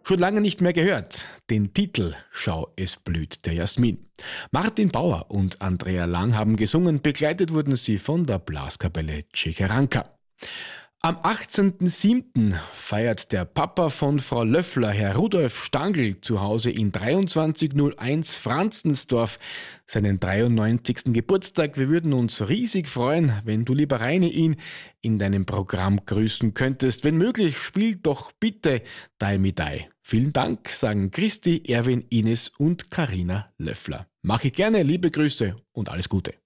Schon lange nicht mehr gehört. Den Titel Schau, es blüht der Jasmin. Martin Bauer und Andrea Lang haben gesungen, begleitet wurden sie von der Blaskapelle Tschecheranka. Am 18.07. feiert der Papa von Frau Löffler, Herr Rudolf Stangl, zu Hause in 2301 Franzensdorf seinen 93. Geburtstag. Wir würden uns riesig freuen, wenn du, lieber Reini, ihn in deinem Programm grüßen könntest. Wenn möglich, spiel doch bitte Dai mi Dai. Vielen Dank, sagen Christi, Erwin, Ines und Karina Löffler. Mache ich gerne, liebe Grüße und alles Gute.